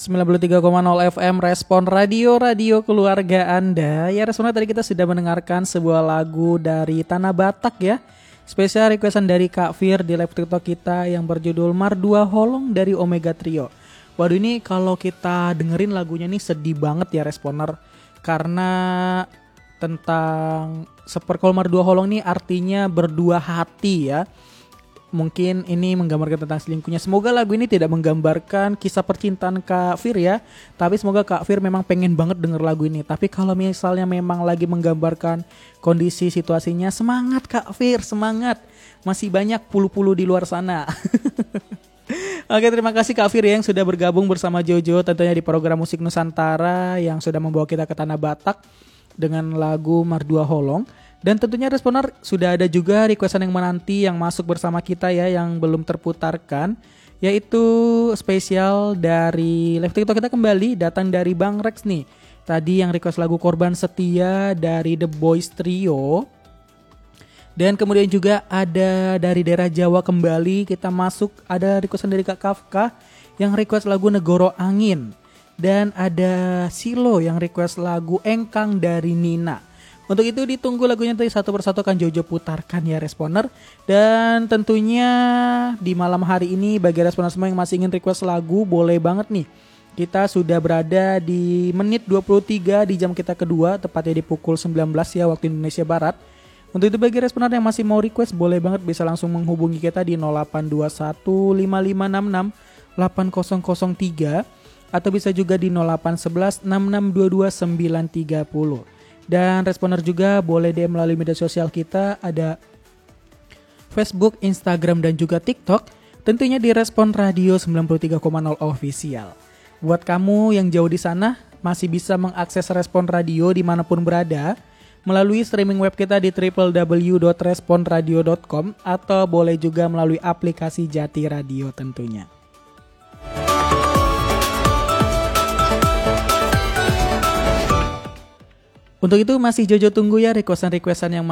93,0 FM Respon Radio keluarga Anda. Ya Respon, tadi kita sudah mendengarkan sebuah lagu dari Tanah Batak ya. Spesial requestan dari Kak Fir di live TikTok kita yang berjudul Mardua Holong dari Omega Trio. Waduh, ini kalau kita dengerin lagunya nih sedih banget ya Responer. Karena tentang kalau Mardua Holong nih artinya berdua hati ya. Mungkin ini menggambarkan tentang selingkuhnya. Semoga lagu ini tidak menggambarkan kisah percintaan Kak Fir ya. Tapi semoga Kak Fir memang pengen banget denger lagu ini. Tapi kalau misalnya memang lagi menggambarkan kondisi situasinya, semangat Kak Fir, semangat. Masih banyak pulu-pulu di luar sana. Oke, terima kasih Kak Fir yang sudah bergabung bersama Jojo tentunya di program Musik Nusantara yang sudah membawa kita ke Tanah Batak dengan lagu Mardua Holong. Dan tentunya Responer sudah ada juga requestan yang menanti yang masuk bersama kita ya, yang belum terputarkan, yaitu spesial dari live TikTok kita kembali datang dari Bang Rex nih. Tadi yang request lagu Korban Setia dari The Boys Trio. Dan kemudian juga ada dari daerah Jawa kembali kita masuk, ada requestan dari Kak Kafka yang request lagu Negoro Angin. Dan ada Silo yang request lagu Engkang dari Nina. Untuk itu ditunggu lagunya tadi satu persatu akan Jojo putarkan ya Responer. Dan tentunya di malam hari ini bagi Responer semua yang masih ingin request lagu, boleh banget nih. Kita sudah berada di menit 23 di jam kita kedua, tepatnya di pukul 19 ya waktu Indonesia Barat. Untuk itu bagi Responer yang masih mau request, boleh banget bisa langsung menghubungi kita di 0821 5566 8003 atau bisa juga di 0811 6622 930. Dan Responer juga boleh DM melalui media sosial kita, ada Facebook, Instagram, dan juga TikTok. Tentunya di Respon Radio 93,0 Official. Buat kamu yang jauh di sana, masih bisa mengakses Respon Radio dimanapun berada melalui streaming web kita di www.responradio.com atau boleh juga melalui aplikasi Jati Radio tentunya. Untuk itu masih Jojo tunggu ya requestan yang